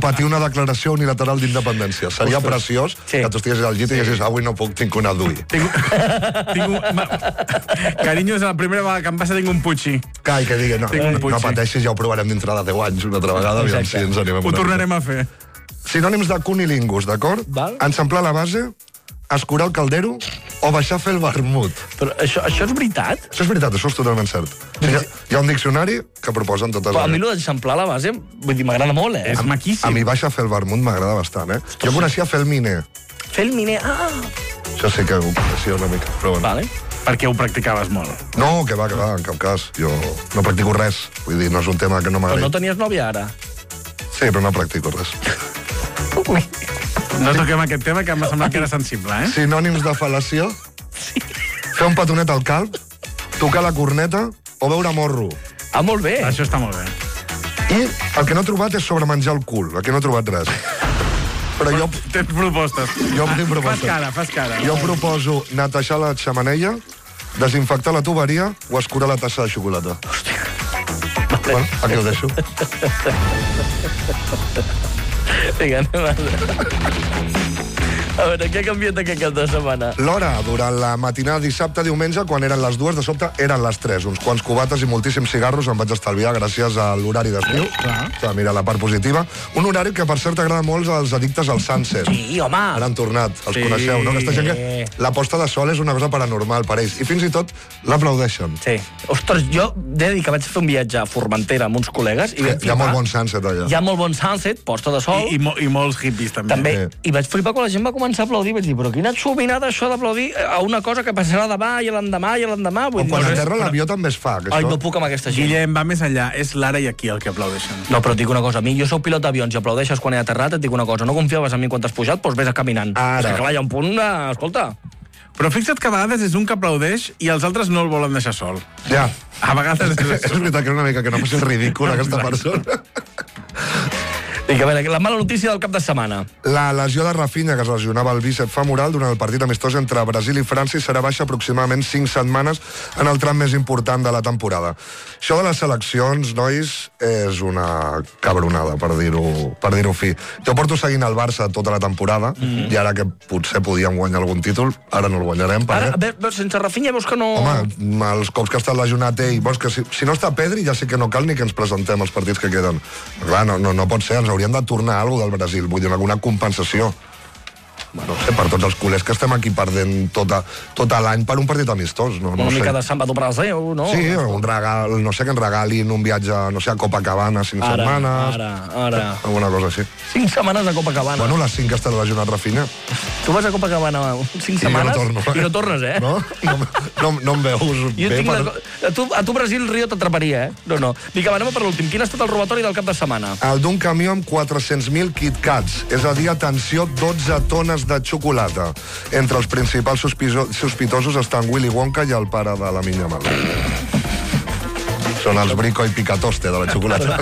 patir una declaració unilateral d'independència. Seria preciós que tu estiguessis al llit i diguessis avui no puc, tinc una dui. Carinyo, és la primera vegada que em passa, tinc un putxi. Clar, i que digui, no pateixis, ja ho provarem dintre de 10 anys una altra vegada, aviam si ens animem. Ho tornarem a fer. Sinònims de cunilingus, d'acord? Ensamblar la base, escurar el caldero o baixar a fer el vermut. Però això és veritat? Això és veritat, això és totalment cert. Hi ha un diccionari que proposen totes... Però a mi l'eixamplar la base, vull dir, m'agrada molt, És maquíssim. A mi baixar a fer el vermut m'agrada bastant, Jo coneixia fer el miner. Fer el miner, Això sí que ho coneixia una mica, però bueno. Vale. Perquè ho practicaves molt. No, que va, en cap cas. Jo no practico res. Vull dir, no és un tema que no m'agrada. Però no tenies nòvia ara? Sí, però no practico res. No toquem aquest tema, que m'ha semblat que era sensible, Sinònims de fal·lació? Fer un petonet al calb, tocar la corneta o beure morro. Molt bé. Això està molt bé. I el que no he trobat és sobre menjar el cul. Aquí no he trobat res. Però jo... Tens propostes. Jo tinc propostes. Fas cara. Jo proposo netejar la xemeneia, desinfectar la tuberia o escurar la tassa de xocolata. Hòstia. Bueno, aquí ho deixo. Vinga, anem a veure, què ha canviat aquest cap de setmana? L'hora, durant la matinada dissabte, diumenge, quan eren les 2, de sobte eren les 3. Uns quants cubates i moltíssims cigarros em vaig estalviar gràcies a l'horari d'estiu. Mira la part positiva. Un horari que, per cert, agrada molt als addictes al Sunset. Sí, home. Ara han tornat, els coneixeu, no? Aquesta gent que la posta de sol és una cosa paranormal per ells. I fins i tot l'aplaudeixen. Sí. Ostres, jo he de dir que vaig fer un viatge a Formentera amb uns col·legues i hi ha molt bon sunset allà. Hi ha molt bon sunset, posta de sol. I molts hippies, també. I vaig flipar quan la gent va començar a aplaudir. Vaig dir, però quina xovinada això d'aplaudir a una cosa que passarà demà i l'endemà i l'endemà. Quan aterra l'avió també es fa. Ai, no puc amb aquesta gent. Guillem, va més enllà. És l'ara i aquí el que aplaudeixen. No, però et dic una cosa. A mi, jo soc pilot d'avions i aplaudeixes quan he aterrat, et dic una cosa. No confiaves en mi quan t'has pujat, doncs vés a caminant. Ara. Clar, hi ha un punt de... Escolta. Però fixa't que a vegades és un que aplaudeix i els altres no el volen deixar sol. Ja. A vegades és veritat que era una mica que no faci el ridícul aquesta persona. I que a veure, la mala notícia del cap de setmana. La lesió de Rafinha, que es lesionava el bíceps femoral durant el partit amistós entre Brasil i França, serà baixa aproximadament 5 setmanes en el tram més important de la temporada. Això de les seleccions, nois, és una cabronada, per dir-ho fi. Jo porto seguint el Barça tota la temporada, i ara que potser podíem guanyar algun títol, ara no el guanyarem. Ara, a veure, sense Rafinha veus que no... Home, els cops que ha estat lesionat ell, veus que si no està Pedri ja sé que no cal ni que ens presentem els partits que queden. Clar, no pot ser, ens haurien de tornar alguna cosa del Brasil, vull dir, alguna compensació. No sé, per tots els culers que estem aquí perdent tot l'any per un partit amistós. Una mica de samba do Brasil, no? Sí, un regal, no sé, que ens regalin un viatge, no sé, a Copacabana, 5 setmanes. Ara. Alguna cosa així. 5 setmanes a Copacabana. Bueno, les 5 que està lesionat Rafinha. Tu vas a Copacabana 5 setmanes i no tornes, eh? No em veus bé. A tu Brasil, Rio t'atraparia, eh? No. Vinga, anem per l'últim. Quin ha estat el robatori del cap de setmana? El d'un camió amb 400.000 Kit Kats. És a dir, atenció, 12 tones de xocolata. Entre els principals sospitosos estan Willy Wonka i el pare de la Minya Mal. Són els Brico i Picatoste de la xocolata.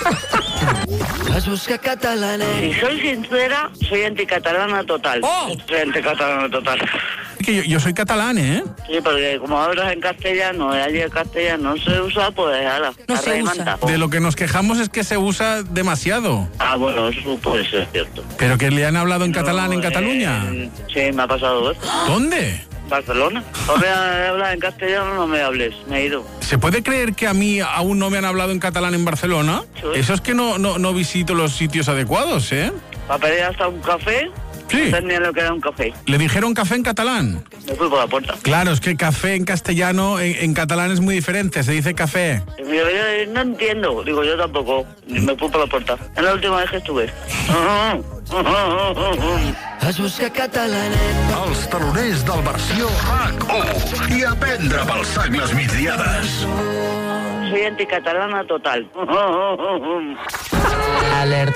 Las busca catalanes. Si soy sincera, soy anticatalana total. Soy anticatalana total. Que yo soy catalán, ¿eh? Sí, porque como hablas en castellano, y allí el castellano no se usa, pues ala, no se usa. De lo que nos quejamos es que se usa demasiado. Ah, bueno, eso puede ser cierto. ¿Pero que le han hablado en catalán en Cataluña? Sí, me ha pasado esto. ¿Dónde? Barcelona. No me hablas en castellano, no me hables, me he ido. ¿Se puede creer que a mí aún no me han hablado en catalán en Barcelona? Sí. Eso es que no visito los sitios adecuados, ¿eh? Para pedir hasta un café, sí. No tenía lo que era un café. ¿Le dijeron café en catalán? Me fui por la puerta. Claro, es que café en castellano, en catalán es muy diferente, se dice café. Yo no entiendo, digo yo tampoco, me fui por la puerta. Es la última vez que estuve. Es busca catalanet. Els taloners del versió RAC1 i aprendre pels sac les migdiades. Soy anticatalana total. Alerta.